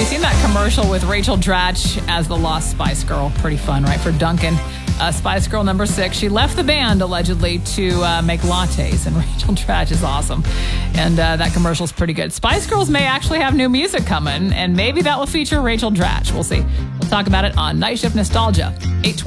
seen that commercial with Rachel Dratch as the Lost Spice Girl? Pretty fun, right? For Duncan. Spice Girl number 6. She left the band, allegedly, to make lattes, and Rachel Dratch is awesome. And that commercial is pretty good. Spice Girls may actually have new music coming, and maybe that will feature Rachel Dratch. We'll see. We'll talk about it on Night Shift Nostalgia, 8:20.